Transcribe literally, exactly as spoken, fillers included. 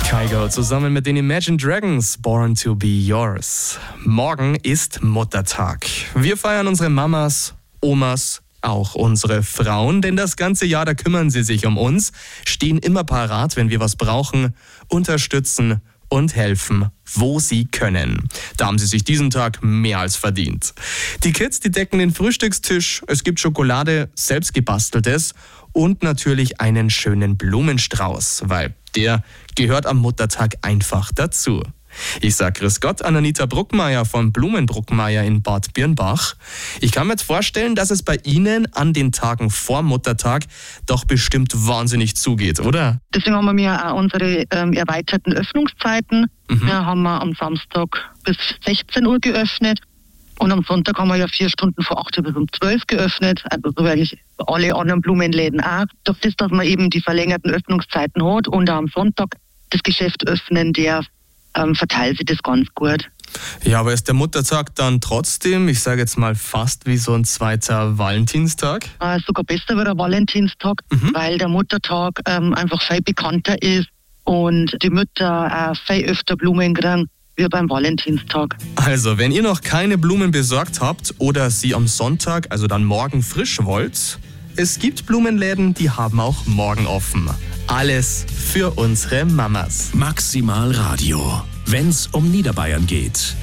Kygo zusammen mit den Imagine Dragons, Born to be Yours. Morgen ist Muttertag. Wir feiern unsere Mamas, Omas, auch unsere Frauen, denn das ganze Jahr, da kümmern sie sich um uns, stehen immer parat, wenn wir was brauchen, unterstützen und helfen, wo sie können. Da haben sie sich diesen Tag mehr als verdient. Die Kids, die decken den Frühstückstisch, es gibt Schokolade, selbstgebasteltes und natürlich einen schönen Blumenstrauß, weil der gehört am Muttertag einfach dazu. Ich sag Grüß Gott an Anita Bruckmeier von Blumenbruckmeier in Bad Birnbach. Ich kann mir jetzt vorstellen, dass es bei Ihnen an den Tagen vor Muttertag doch bestimmt wahnsinnig zugeht, oder? Deswegen haben wir auch unsere ähm, erweiterten Öffnungszeiten. Mhm. Wir haben wir am Samstag bis sechzehn Uhr geöffnet und am Sonntag haben wir ja vier Stunden von acht Uhr bis um zwölf geöffnet. Also so eigentlich alle anderen Blumenläden auch. Durch das, dass man eben die verlängerten Öffnungszeiten hat und auch am Sonntag das Geschäft öffnen darf, ähm, verteilt sich das ganz gut. Ja, aber ist der Muttertag dann trotzdem, ich sage jetzt mal fast wie so ein zweiter Valentinstag? Äh, sogar besser wie der Valentinstag, Mhm. weil der Muttertag ähm, einfach viel bekannter ist und die Mütter auch viel öfter Blumen kriegen wie beim Valentinstag. Also, wenn ihr noch keine Blumen besorgt habt oder sie am Sonntag, also dann morgen frisch wollt, es gibt Blumenläden, die haben auch morgen offen. Alles für unsere Mamas. Maximal Radio, wenn's um Niederbayern geht.